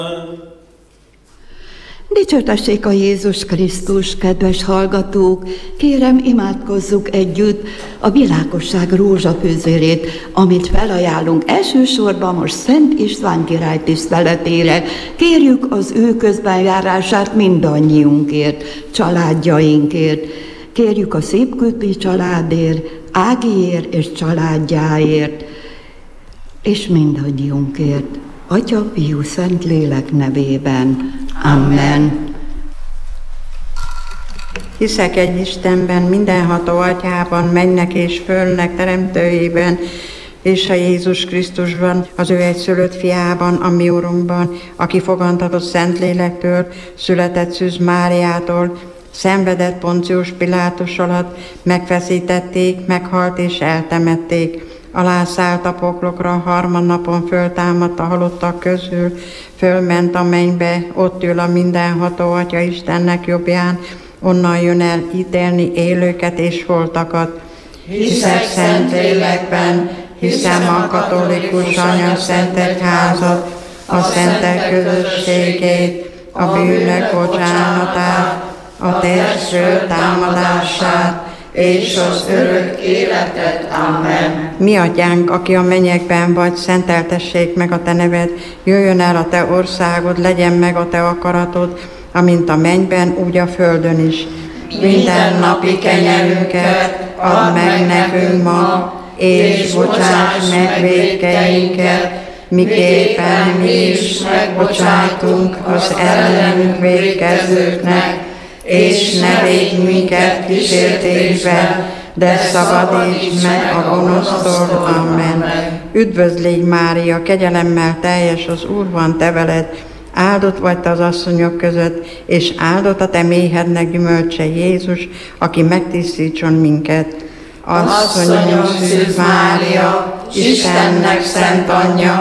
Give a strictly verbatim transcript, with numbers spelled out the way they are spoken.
Dicsőtessék a Jézus Krisztus, kedves hallgatók! Kérem, imádkozzuk együtt a világosság rózsafűzérét, amit felajánlunk elsősorban most Szent István király tiszteletére. Kérjük az ő közbenjárását mindannyiunkért, családjainkért. Kérjük a Szépkőti családért, Ágiért és családjáért, és mindannyiunkért. Atya, Fiú, Szent Lélek nevében. Amen. Hiszek egy Istenben, mindenható Atyában, mennek és földnek teremtőjében, és a Jézus Krisztusban, az ő egyszülött fiában, a mi Urunkban, aki fogantatott Szentlélektől, született Szűz Máriától, szenvedett Poncius Pilátus alatt, megfeszítették, meghalt és eltemették. Alászállt a poklokra, harmadnapon föltámadt a halottak közül, fölment a mennybe, ott ül a mindenható Atya Istennek jobbján, onnan jön el ítélni élőket és holtakat. Hiszek Szentlélekben, hiszem a katolikus anyaszentegyházat, a szentek közösségét, a bűnök bocsánatát, a testről támadását, és az örök életet. Amen. Mi Atyánk, aki a mennyekben vagy, szenteltessék meg a te neved, jöjjön el a te országod, legyen meg a te akaratod, amint a mennyben, úgy a földön is. Minden napi kenyerünket add meg nekünk ma, és bocsáss meg vétkeinket, miképpen mi is megbocsájtunk az ellenünk vétkezőknek, és ne védj minket kísértésbe, de szabadíts meg a gonosztól. Amen. Üdvözlégy Mária, kegyelemmel teljes, az Úr van te veled, áldott vagy te az asszonyok között, és áldott a te méhednek gyümölcse Jézus, aki megtisztítson minket. Asszonyom, Szűz Mária, Istennek szent anyja,